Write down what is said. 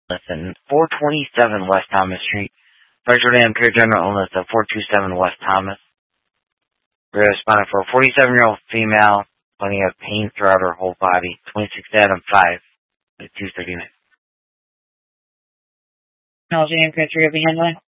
Listen, 427 West Thomas Street. Virtual Dam Care General Illness at 427 West Thomas. We're responding for a 47-year-old female, complaining of pain throughout her whole body. 26 Adam 5 at 239. Technology and Country will be handling.